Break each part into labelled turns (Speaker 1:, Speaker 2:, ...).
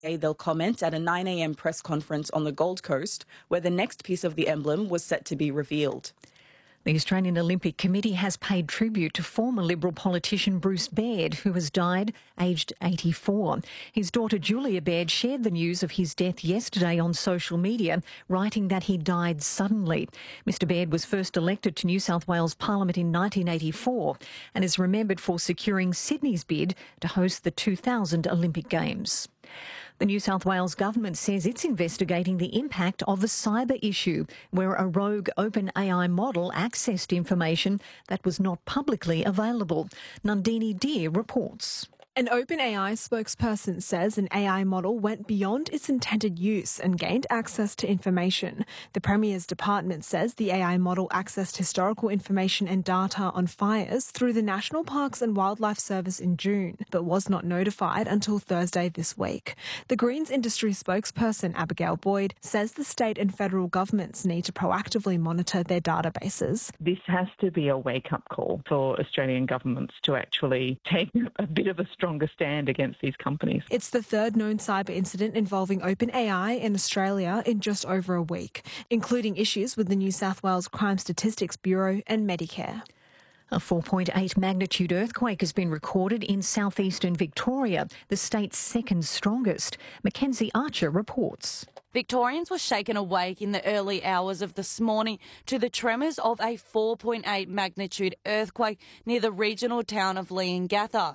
Speaker 1: They'll comment at a 9 a.m. press conference on the Gold Coast, where the next piece of the emblem was set to be revealed.
Speaker 2: The Australian Olympic Committee has paid tribute to former Liberal politician Bruce Baird, who has died aged 84. His daughter Julia Baird shared the news of his death yesterday on social media, writing that he died suddenly. Mr Baird was first elected to New South Wales Parliament in 1984 and is remembered for securing Sydney's bid to host the 2000 Olympic Games. The New South Wales government says it's investigating the impact of a cyber issue where a rogue OpenAI model accessed information that was not publicly available. Nandini Deer reports.
Speaker 3: An OpenAI spokesperson says an AI model went beyond its intended use and gained access to information. The Premier's department says the AI model accessed historical information and data on fires through the National Parks and Wildlife Service in June, but was not notified until Thursday this week. The Greens industry spokesperson Abigail Boyd says the state and federal governments need to proactively monitor their databases.
Speaker 4: This has to be a wake-up call for Australian governments to actually take a bit of a stronger stand against these companies.
Speaker 3: It's the third known cyber incident involving OpenAI in Australia in just over a week, including issues with the New South Wales Crime Statistics Bureau and Medicare.
Speaker 2: A 4.8 magnitude earthquake has been recorded in southeastern Victoria, the state's second strongest. Mackenzie Archer reports.
Speaker 5: Victorians were shaken awake in the early hours of this morning to the tremors of a 4.8 magnitude earthquake near the regional town of Leongatha,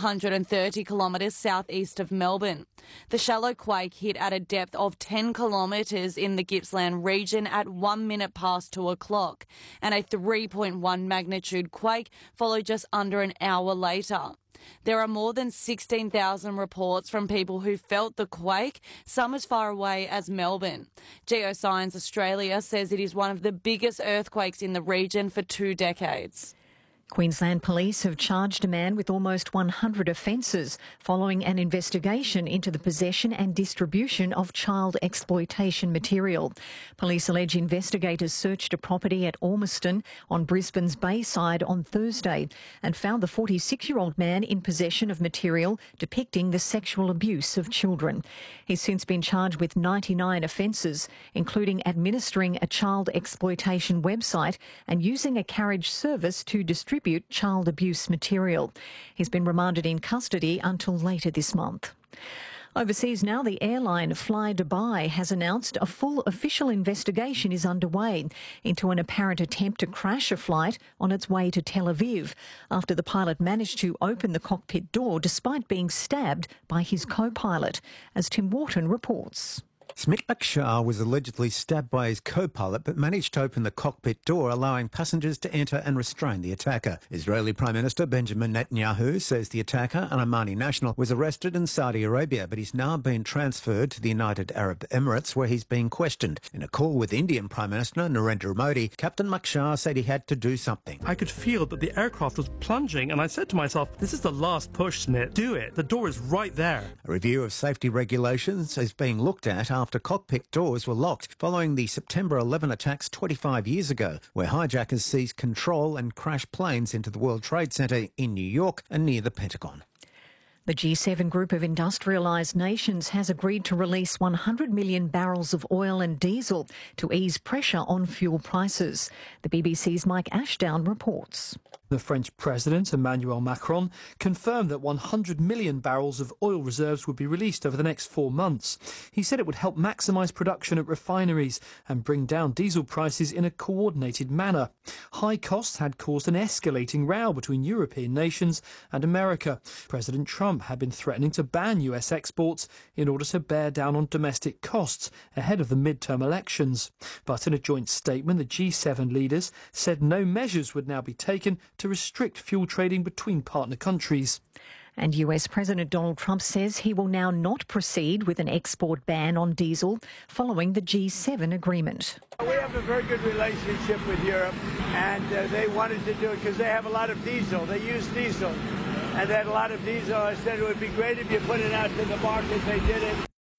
Speaker 5: 130 kilometres southeast of Melbourne. The shallow quake hit at a depth of 10 kilometres in the Gippsland region at 1 minute past 2 o'clock, and a 3.1 magnitude quake followed just under an hour later. There are more than 16,000 reports from people who felt the quake, some as far away as Melbourne. Geoscience Australia says it is one of the biggest earthquakes in the region for 2 decades.
Speaker 2: Queensland Police have charged a man with almost 100 offences following an investigation into the possession and distribution of child exploitation material. Police allege investigators searched a property at Ormiston on Brisbane's Bayside on Thursday and found the 46-year-old man in possession of material depicting the sexual abuse of children. He's since been charged with 99 offences, including administering a child exploitation website and using a carriage service to distribute child abuse material. He's been remanded in custody until later this month. Overseas now, the airline Fly Dubai has announced a full official investigation is underway into an apparent attempt to crash a flight on its way to Tel Aviv after the pilot managed to open the cockpit door despite being stabbed by his co-pilot, as Tim Wharton reports.
Speaker 6: Smit Akshar was allegedly stabbed by his co-pilot but managed to open the cockpit door, allowing passengers to enter and restrain the attacker. Israeli Prime Minister Benjamin Netanyahu says the attacker, an Omani national, was arrested in Saudi Arabia but he's now been transferred to the United Arab Emirates where he's being questioned. In a call with Indian Prime Minister Narendra Modi, Captain Akshar said he had to do something.
Speaker 7: I could feel that the aircraft was plunging and I said to myself, this is the last push, Smit. Do it. The door is right there.
Speaker 6: A review of safety regulations is being looked at after cockpit doors were locked following the September 11 attacks 25 years ago, where hijackers seized control and crashed planes into the World Trade Center in New York and near the Pentagon.
Speaker 2: The G7 group of industrialised nations has agreed to release 100 million barrels of oil and diesel to ease pressure on fuel prices. The BBC's Mike Ashdown reports.
Speaker 8: The French President, Emmanuel Macron, confirmed that 100 million barrels of oil reserves would be released over the next 4 months. He said it would help maximise production at refineries and bring down diesel prices in a coordinated manner. High costs had caused an escalating row between European nations and America. President Trump had been threatening to ban US exports in order to bear down on domestic costs ahead of the midterm elections. But in a joint statement, the G7 leaders said no measures would now be taken to restrict fuel trading between partner countries.
Speaker 2: And US President Donald Trump says he will now not proceed with an export ban on diesel following the G7 agreement.
Speaker 9: We have a very good relationship with Europe, and they wanted to do it because they have a lot of diesel. They use diesel, and they had a lot of diesel. I said it would be great if you put it out to the market. They did it.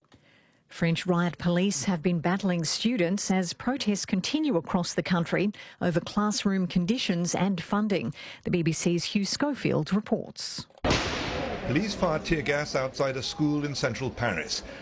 Speaker 2: French riot police have been battling students as protests continue across the country over classroom conditions and funding. The BBC's Hugh Schofield reports.
Speaker 10: Police fired tear gas outside a school in central Paris.